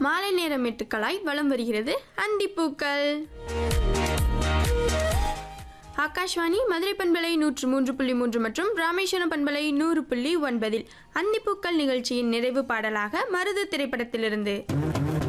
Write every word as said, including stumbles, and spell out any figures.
மாலை நேர மெட்டுக்களாய் வலம் வருகிறது அந்திப்பூக்கள். ஆகாஷ்வாணி மதுரை பண்பலை நூற்று மூன்று புள்ளி மூன்று மற்றும் ராமேஸ்வரம் பண்பலை நூறு புள்ளி ஒன்பதில் அந்திப்பூக்கள் நிகழ்ச்சியின் நிறைவு பாடலாக மருது திரைப்படத்திலிருந்து